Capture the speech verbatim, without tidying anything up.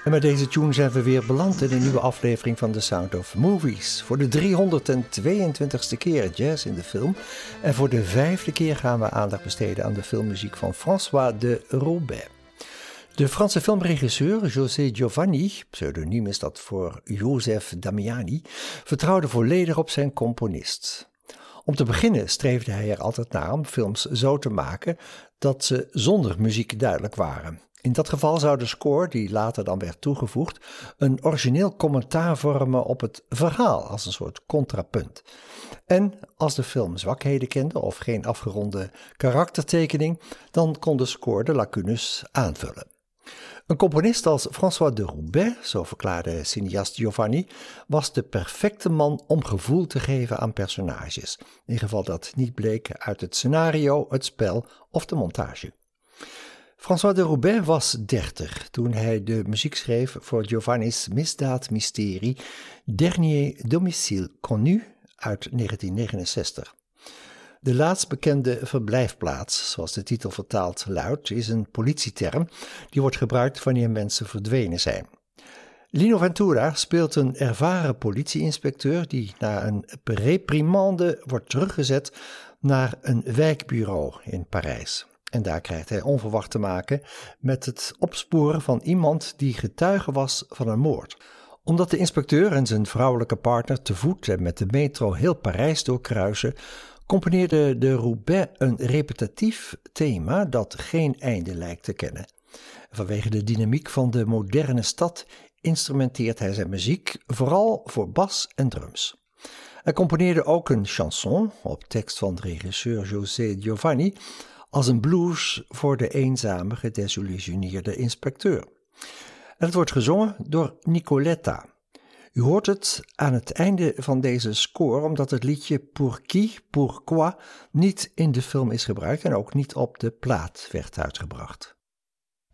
En met deze tune zijn we weer beland in een nieuwe aflevering van The Sound of Movies. Voor de driehonderdtweeëntwintigste keer jazz in de film. En voor de vijfde keer gaan we aandacht besteden aan de filmmuziek van François de Roubaix. De Franse filmregisseur José Giovanni, pseudoniem is dat voor Joseph Damiani, vertrouwde volledig op zijn componist. Om te beginnen streefde hij er altijd naar om films zo te maken dat ze zonder muziek duidelijk waren. In dat geval zou de score, die later dan werd toegevoegd, een origineel commentaar vormen op het verhaal als een soort contrapunt. En als de film zwakheden kende of geen afgeronde karaktertekening, dan kon de score de lacunes aanvullen. Een componist als François de Roubaix, zo verklaarde cineast Giovanni, was de perfecte man om gevoel te geven aan personages, in geval dat niet bleek uit het scenario, het spel of de montage. François de Roubaix was dertig toen hij de muziek schreef voor Giovanni's misdaadmysterie Dernier domicile connu uit negentien negenenzestig. De laatst bekende verblijfplaats, zoals de titel vertaald luidt, is een politieterm die wordt gebruikt wanneer mensen verdwenen zijn. Lino Ventura speelt een ervaren politieinspecteur die na een reprimande wordt teruggezet naar een wijkbureau in Parijs. En daar krijgt hij onverwacht te maken met het opsporen van iemand die getuige was van een moord. Omdat de inspecteur en zijn vrouwelijke partner te voet en met de metro heel Parijs doorkruisen, componeerde de Roubaix een repetitief thema dat geen einde lijkt te kennen. Vanwege de dynamiek van de moderne stad instrumenteert hij zijn muziek vooral voor bas en drums. Hij componeerde ook een chanson op tekst van regisseur José Giovanni als een blues voor de eenzame, gedesillusioneerde inspecteur. En het wordt gezongen door Nicoletta. U hoort het aan het einde van deze score omdat het liedje Pour qui, pourquoi niet in de film is gebruikt en ook niet op de plaat werd uitgebracht.